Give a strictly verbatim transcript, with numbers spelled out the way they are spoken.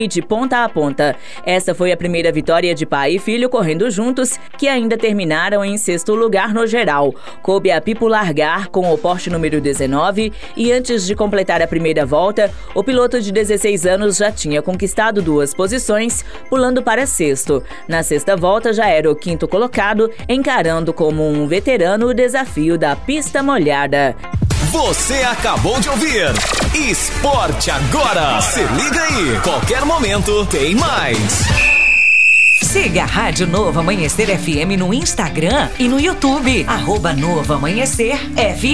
de ponta a ponta. Essa foi a primeira vitória de pai e filho correndo juntos, que ainda terminaram em sexto lugar no geral. Coube a Pipo largar com o Porsche número dezenove e antes de completar a primeira volta, o piloto de dezesseis anos já tinha conquistado duas posições, pulando para sexto. Na sexta volta já era o quinto colocado, encarando como um veterano o desafio da pista molhada. Você acabou de ouvir Esporte Agora. Se liga aí, qualquer momento tem mais. Siga a Rádio Novo Amanhecer F M no Instagram e no YouTube. Arroba Novo Amanhecer F M.